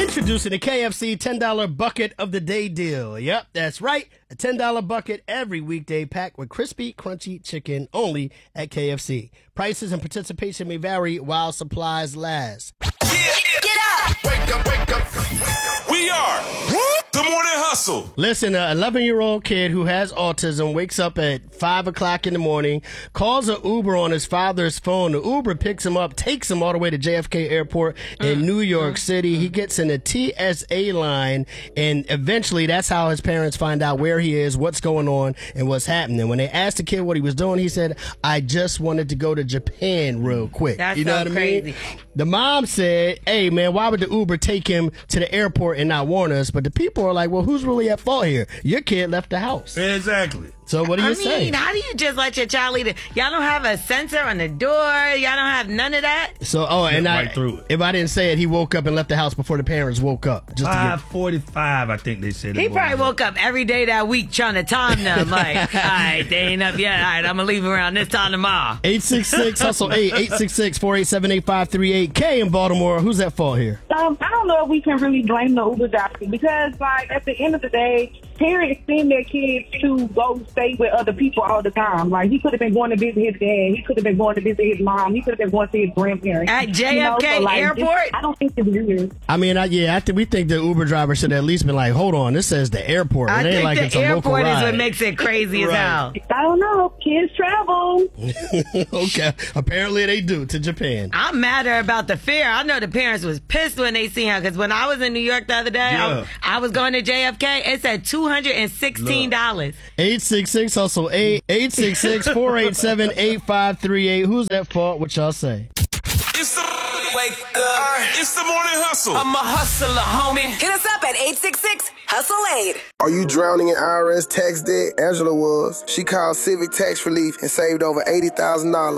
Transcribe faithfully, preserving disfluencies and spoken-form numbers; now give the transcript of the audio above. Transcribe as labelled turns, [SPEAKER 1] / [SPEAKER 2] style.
[SPEAKER 1] Introducing the K F C ten dollar bucket of the day deal. Yep, that's right. A ten dollar bucket every weekday packed with crispy, crunchy chicken only at K F C. Prices and participation may vary while supplies last.
[SPEAKER 2] Yeah. Get up! Wake up, wake up. We are the Morning Hustle.
[SPEAKER 1] Listen, an eleven-year-old kid who has autism wakes up at five o'clock in the morning, calls an Uber on his father's phone. The Uber picks him up, takes him all the way to J F K Airport in New York City. He gets in a T S A line, and eventually that's how his parents find out where he is, what's going on, and what's happening. When they asked the kid what he was doing, he said, I just wanted to go to Japan real quick.
[SPEAKER 3] That's
[SPEAKER 1] you know
[SPEAKER 3] so
[SPEAKER 1] what I
[SPEAKER 3] crazy.
[SPEAKER 1] mean? The mom said, hey, man, why would the Uber take him to the airport and not warn us? But the people are like, well, who's really at fault here? Your kid left the house.
[SPEAKER 4] Exactly.
[SPEAKER 1] So what do you
[SPEAKER 3] I
[SPEAKER 1] say?
[SPEAKER 3] mean, how do you just let your child leave? it? Y'all don't have a sensor on the door. Y'all don't have none of that.
[SPEAKER 1] So, oh, and
[SPEAKER 4] right
[SPEAKER 1] I,
[SPEAKER 4] through it.
[SPEAKER 1] if I didn't say it, he woke up and left the house before the parents woke up. Just to
[SPEAKER 4] five
[SPEAKER 1] get,
[SPEAKER 4] forty-five, I think they said.
[SPEAKER 3] He
[SPEAKER 4] it
[SPEAKER 3] probably
[SPEAKER 4] was.
[SPEAKER 3] woke up every day that week trying to time them. Like, all right, they ain't up yet. All right, I'm going to leave around this time tomorrow.
[SPEAKER 1] eight six six hustle eight eight six six, four eight seven, eight five three eight. K in Baltimore. Who's at fault here?
[SPEAKER 5] Um, I don't know if we can really blame the Uber driver because, like, at the end of the day, parents send their kids to go stay with other people all the time. Like, he could have been going to visit his dad. He could have been going to visit his mom. He could have been going to his grandparents.
[SPEAKER 3] At J F K
[SPEAKER 5] you know? So, like,
[SPEAKER 3] Airport?
[SPEAKER 5] this- I don't think it's weird.
[SPEAKER 1] I mean, I, yeah, I think we think the Uber driver should have at least been like, hold on, this says the airport.
[SPEAKER 3] I
[SPEAKER 1] It ain't
[SPEAKER 3] think
[SPEAKER 1] like
[SPEAKER 3] the
[SPEAKER 1] it's a local
[SPEAKER 3] airport is
[SPEAKER 1] ride.
[SPEAKER 3] what makes it crazy as
[SPEAKER 1] Right.
[SPEAKER 3] hell.
[SPEAKER 5] I don't know. Kids travel.
[SPEAKER 1] Okay, apparently they do to Japan.
[SPEAKER 3] I'm madder about the fare. I know the parents was pissed when they seen her because when I was in New York the other day,
[SPEAKER 4] Yeah.
[SPEAKER 3] I, I was going to J F K. It said two hundred sixteen dollars.
[SPEAKER 1] eight six six hustle eight eight six six, four eight seven, eight five three eight. Who's at fault? What y'all say?
[SPEAKER 2] It's the wake up. It's the Morning Hustle.
[SPEAKER 6] I'm a hustler, homie.
[SPEAKER 7] Hit us up at eight six six, hustle eight.
[SPEAKER 8] Are you drowning in I R S tax debt? Angela was. She called Civic Tax Relief and saved over eighty thousand dollars.